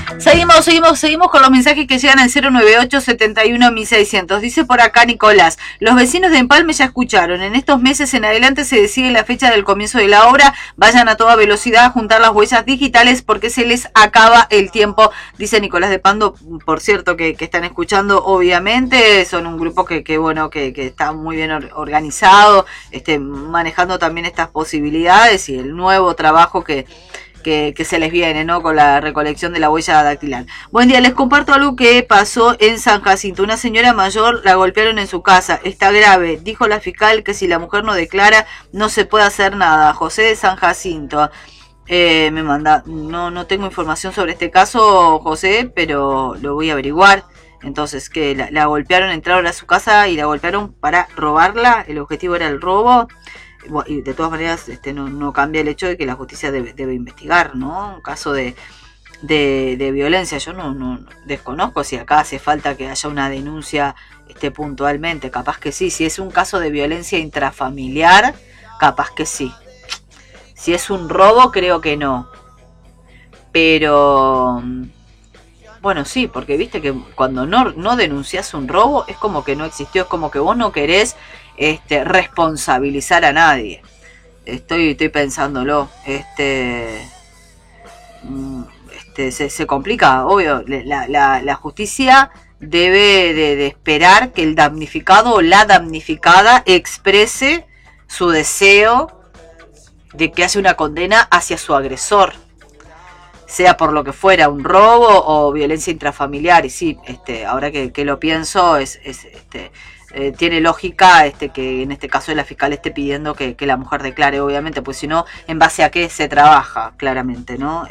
Seguimos con los mensajes que llegan al 098-71-1600. Dice por acá Nicolás, los vecinos de Empalme ya escucharon, en estos meses en adelante se decide la fecha del comienzo de la obra, vayan a toda velocidad a juntar las huellas digitales porque se les acaba el tiempo, dice Nicolás de Pando, por cierto que están escuchando, obviamente, son un grupo que está muy bien organizado, manejando también estas posibilidades y el nuevo trabajo que se les viene, ¿no? Con la recolección de la huella dactilar. Buen día, les comparto algo que pasó en San Jacinto. Una señora mayor la golpearon en su casa. Está grave. Dijo la fiscal que si la mujer no declara, no se puede hacer nada. José de San Jacinto. Me manda. No tengo información sobre este caso, José, pero lo voy a averiguar. Entonces, que la golpearon, entraron a su casa y la golpearon para robarla. El objetivo era el robo. Y de todas maneras no cambia el hecho de que la justicia debe investigar, ¿no? Un caso de violencia. Yo no desconozco si acá hace falta que haya una denuncia puntualmente, capaz que sí. Si es un caso de violencia intrafamiliar, capaz que sí. Si es un robo, creo que no. Pero bueno, sí, porque viste que cuando no denuncias un robo es como que no existió, es como que vos no querés responsabilizar a nadie. Estoy pensándolo. Se complica, obvio. La justicia debe de esperar que el damnificado o la damnificada exprese su deseo de que haya una condena hacia su agresor, sea por lo que fuera, un robo o violencia intrafamiliar. Y sí, ahora que lo pienso, tiene lógica que en este caso la fiscal esté pidiendo que la mujer declare, obviamente, pues si no, en base a qué se trabaja, claramente, ¿no?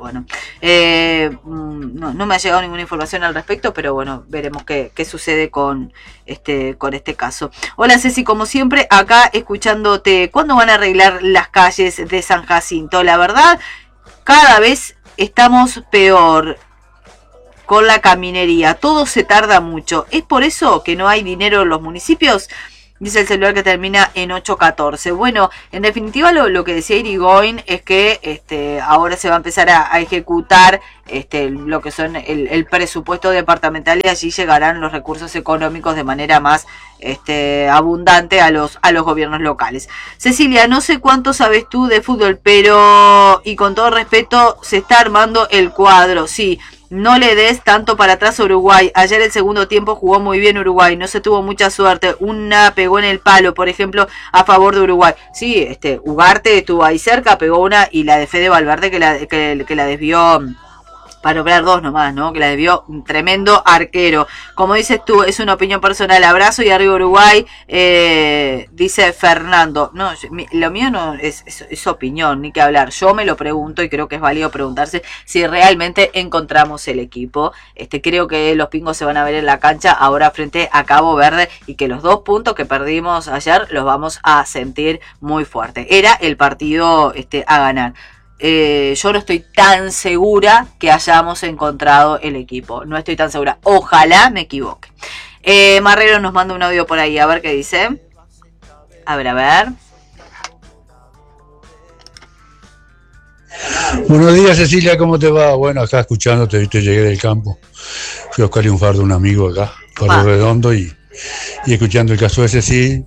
No me ha llegado ninguna información al respecto, pero bueno, veremos qué sucede con este caso. Hola Ceci, como siempre, acá escuchándote. ¿Cuándo van a arreglar las calles de San Jacinto? La verdad, cada vez estamos peor con la caminería, todo se tarda mucho. ¿Es por eso que no hay dinero en los municipios? Dice el celular que termina en 814. Bueno, en definitiva lo que decía Irigoyen es que ahora se va a empezar a ejecutar lo que son el presupuesto departamental y allí llegarán los recursos económicos de manera más abundante a los gobiernos locales. Cecilia, no sé cuánto sabes tú de fútbol, pero y con todo respeto se está armando el cuadro, sí. No le des tanto para atrás a Uruguay. Ayer el segundo tiempo jugó muy bien Uruguay. No se tuvo mucha suerte. Una pegó en el palo, por ejemplo, a favor de Uruguay. Sí, Ugarte estuvo ahí cerca, pegó una y la de Fede Valverde que la desvió. Para nombrar dos nomás, ¿no? Que la desvió un tremendo arquero. Como dices tú, es una opinión personal. Abrazo y arriba Uruguay, dice Fernando. No, lo mío no es opinión, ni que hablar. Yo me lo pregunto y creo que es válido preguntarse si realmente encontramos el equipo. Creo que los pingos se van a ver en la cancha ahora frente a Cabo Verde y que los 2 puntos que perdimos ayer los vamos a sentir muy fuerte. Era el partido a ganar. Yo no estoy tan segura que hayamos encontrado el equipo. No estoy tan segura. Ojalá me equivoque. Marrero nos manda un audio por ahí. A ver qué dice. A ver. Buenos días, Cecilia. ¿Cómo te va? Bueno, acá escuchándote. Viste, llegué del campo. Fui a buscarle un fardo a un amigo acá, Fardo Redondo, y escuchando el caso ese, sí.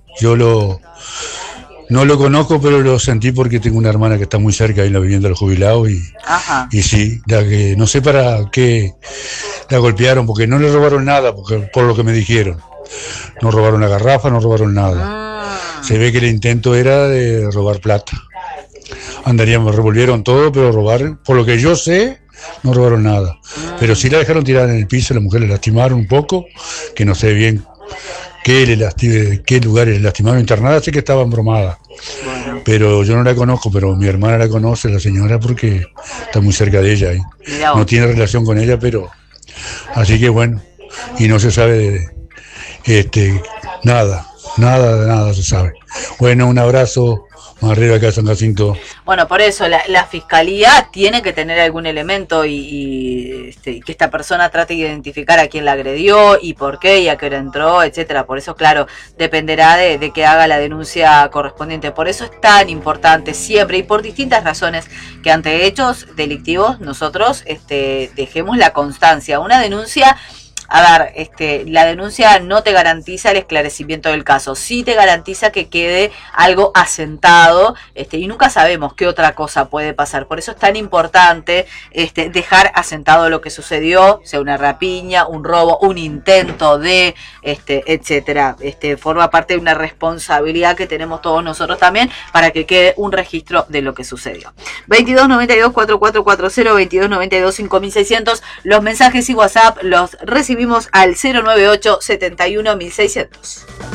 No lo conozco, pero lo sentí porque tengo una hermana que está muy cerca ahí en la vivienda del jubilado y sí, que no sé para qué la golpearon, porque no le robaron nada, por lo que me dijeron. No robaron la garrafa, no robaron nada. Se ve que el intento era de robar plata. Revolvieron todo, pero robar, por lo que yo sé, no robaron nada. Pero sí la dejaron tirada en el piso, la mujer le lastimaron un poco, que no sé bien qué lugares le lastimaron, internada, sé que estaba embromada. Bueno. Pero yo no la conozco, pero mi hermana la conoce, la señora, porque está muy cerca de ella. No tiene relación con ella, pero así que bueno, y no se sabe nada se sabe. Bueno, un abrazo más arriba acá de San Jacinto. Bueno, por eso la fiscalía tiene que tener algún elemento que esta persona trate de identificar a quién la agredió y por qué y a qué hora entró, etcétera. Por eso, claro, dependerá de que haga la denuncia correspondiente. Por eso es tan importante siempre y por distintas razones que ante hechos delictivos nosotros dejemos la constancia. Una denuncia. A ver, la denuncia no te garantiza el esclarecimiento del caso, sí te garantiza que quede algo asentado, y nunca sabemos qué otra cosa puede pasar. Por eso es tan importante dejar asentado lo que sucedió, sea una rapiña, un robo, un intento de, etcétera. Forma parte de una responsabilidad que tenemos todos nosotros también para que quede un registro de lo que sucedió. 2292-4440, 2292-5600, los mensajes y WhatsApp los recibimos al 098-71-1600.